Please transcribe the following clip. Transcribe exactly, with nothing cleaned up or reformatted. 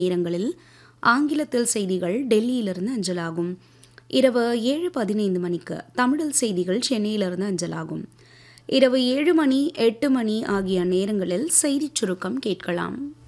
நேரங்களில் ஆங்கிலத்தில் செய்திகள் டெல்லியிலிருந்து அஞ்சலாகும். இரவு ஏழு பதினைந்து மணிக்கு தமிழில் செய்திகள் சென்னையிலிருந்து அஞ்சலாகும். இரவு ஏழு மணி எட்டு மணி ஆகிய நேரங்களில் செய்திச் சுருக்கம் கேட்கலாம்.